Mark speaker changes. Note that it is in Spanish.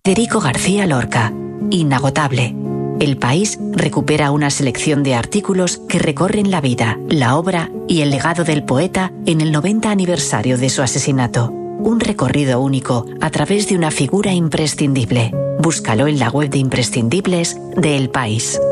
Speaker 1: Federico García Lorca. Inagotable. El País recupera una selección de artículos que recorren la vida, la obra y el legado del poeta en el 90 aniversario de su asesinato. Un recorrido único a través de una figura imprescindible. Búscalo en la web de imprescindibles de El País.